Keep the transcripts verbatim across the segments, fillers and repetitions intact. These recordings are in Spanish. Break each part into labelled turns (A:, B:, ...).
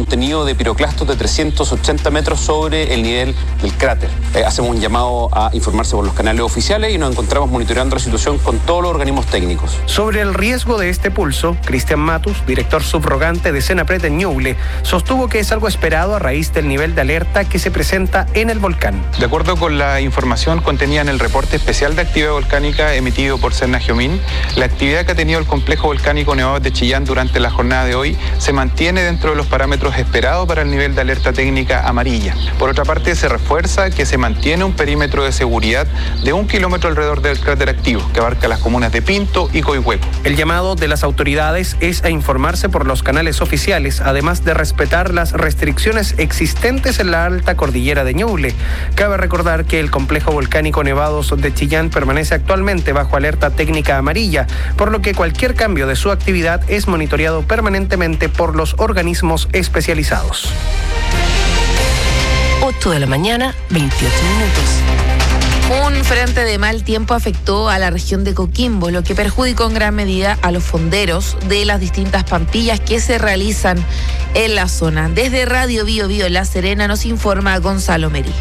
A: contenido de piroclastos de trescientos ochenta metros sobre el nivel del cráter. Eh, hacemos un llamado a informarse por los canales oficiales y nos encontramos monitoreando la situación con todos los organismos técnicos.
B: Sobre el riesgo de este pulso, Cristian Matus, director subrogante de Senapred en Ñuble, sostuvo que es algo esperado a raíz del nivel de alerta que se presenta en el volcán.
C: De acuerdo con la información contenida en el reporte especial de actividad volcánica emitido por Cernagiomín, la actividad que ha tenido el complejo volcánico Nevados de Chillán durante la jornada de hoy se mantiene dentro de los parámetros esperados para el nivel de alerta técnica amarilla. Por otra parte, se refuerza que se mantiene un perímetro de seguridad de un kilómetro alrededor del cráter activo, que abarca las comunas de Pinto y Coihueco.
B: El llamado de las autoridades es a informarse por los canales oficiales, además de respetar las restricciones existentes en la alta cordillera de Ñuble. Cabe recordar que el complejo volcánico Nevados de Chillán permanece actualmente bajo alerta técnica amarilla, por lo que cualquier cambio de su actividad es monitoreado permanentemente por los organismos especializados.
D: ocho de la mañana, veintiocho minutos.
E: Un frente de mal tiempo afectó a la región de Coquimbo, lo que perjudicó en gran medida a los fonderos de las distintas pampillas que se realizan en la zona. Desde Radio Bío Bío La Serena nos informa Gonzalo Merí.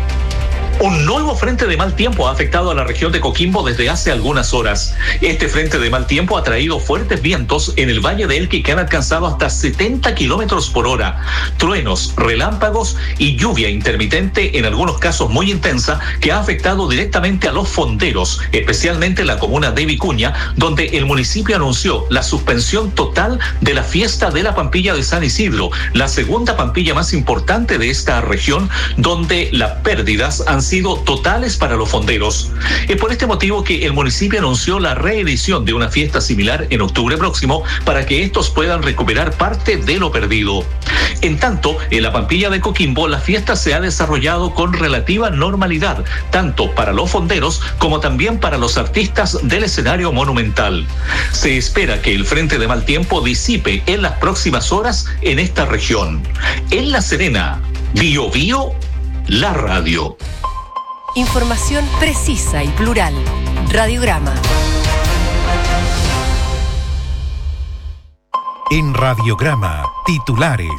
F: Un nuevo frente de mal tiempo ha afectado a la región de Coquimbo desde hace algunas horas. Este frente de mal tiempo ha traído fuertes vientos en el Valle de Elqui que han alcanzado hasta setenta kilómetros por hora, truenos, relámpagos y lluvia intermitente, en algunos casos muy intensa, que ha afectado directamente a los fonderos, especialmente en la comuna de Vicuña, donde el municipio anunció la suspensión total de la fiesta de la Pampilla de San Isidro, la segunda pampilla más importante de esta región, donde las pérdidas han sido totales para los fonderos. Es por este motivo que el municipio anunció la reedición de una fiesta similar en octubre próximo para que estos puedan recuperar parte de lo perdido. En tanto, en la Pampilla de Coquimbo, la fiesta se ha desarrollado con relativa normalidad, tanto para los fonderos como también para los artistas del escenario monumental. Se espera que el frente de mal tiempo disipe en las próximas horas en esta región. En La Serena, Bío Bío, la radio.
D: Información precisa y plural. Radiograma.
G: En Radiograma, titulares.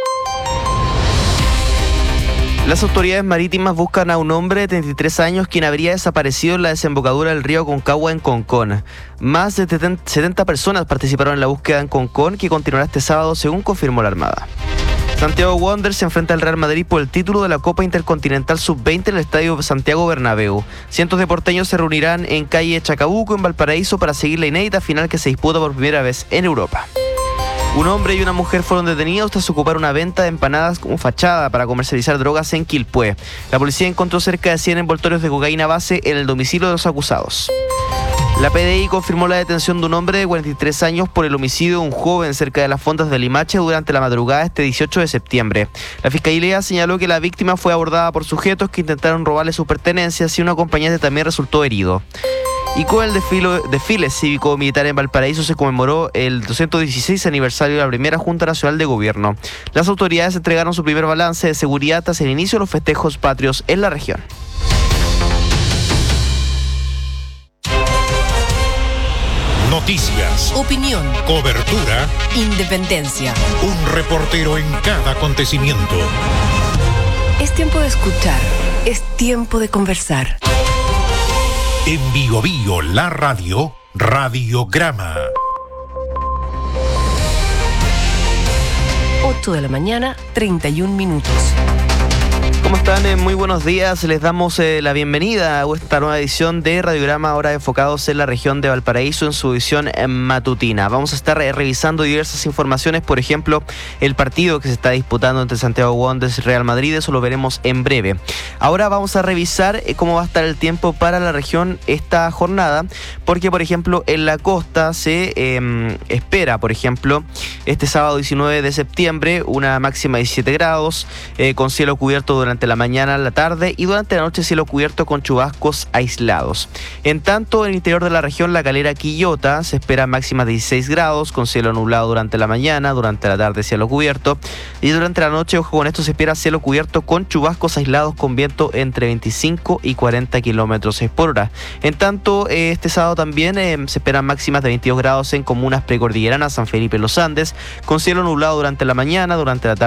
H: Las autoridades marítimas buscan a un hombre de treinta y tres años quien habría desaparecido en la desembocadura del río Concagua en Concón. Más de setenta personas participaron en la búsqueda en Concón, que continuará este sábado, según confirmó la Armada. Santiago Wanderers se enfrenta al Real Madrid por el título de la Copa Intercontinental sub veinte en el Estadio Santiago Bernabéu. Cientos de porteños se reunirán en calle Chacabuco, en Valparaíso, para seguir la inédita final que se disputa por primera vez en Europa. Un hombre y una mujer fueron detenidos tras ocupar una venta de empanadas como fachada para comercializar drogas en Quilpué. La policía encontró cerca de cien envoltorios de cocaína base en el domicilio de los acusados. La P D I confirmó la detención de un hombre de cuarenta y tres años por el homicidio de un joven cerca de las fondas de Limache durante la madrugada este dieciocho de septiembre. La Fiscalía señaló que la víctima fue abordada por sujetos que intentaron robarle sus pertenencias y un acompañante también resultó herido. Y con el desfile, desfile cívico-militar en Valparaíso se conmemoró el doscientos dieciséis aniversario de la primera Junta Nacional de Gobierno. Las autoridades entregaron su primer balance de seguridad tras el inicio de los festejos patrios en la región.
G: Noticias,
D: opinión,
G: cobertura,
D: independencia.
G: Un reportero en cada acontecimiento.
D: Es tiempo de escuchar, es tiempo de conversar.
G: En Bío Bío, la radio, Radiograma.
D: ocho de la mañana, treinta y un minutos.
H: ¿Cómo están? Eh, muy buenos días. Les damos eh, la bienvenida a esta nueva edición de Radiograma, ahora enfocados en la región de Valparaíso en su edición eh, matutina. Vamos a estar eh, revisando diversas informaciones, por ejemplo, el partido que se está disputando entre Santiago Wanderers y Real Madrid, eso lo veremos en breve. Ahora vamos a revisar eh, cómo va a estar el tiempo para la región esta jornada, porque, por ejemplo, en la costa se eh, espera, por ejemplo, este sábado diecinueve de septiembre, una máxima de diecisiete grados, eh, con cielo cubierto durante la mañana, la tarde y durante la noche cielo cubierto con chubascos aislados. En tanto, en el interior de la región, La Calera, Quillota, se espera máxima de dieciséis grados con cielo nublado durante la mañana, durante la tarde cielo cubierto y durante la noche, ojo con esto, se espera cielo cubierto con chubascos aislados con viento entre veinticinco y cuarenta kilómetros por hora. En tanto, eh, este sábado también eh, se esperan máximas de veintidós grados en comunas precordilleranas, San Felipe, Los Andes, con cielo nublado durante la mañana, durante la tarde